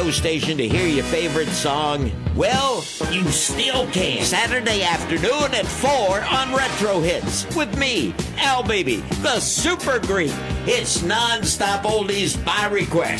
radio station to hear your favorite song? Well, you still can. Saturday afternoon at 4 on Retro Hits with me, Al Baby, the Super Greek. It's non-stop oldies by request.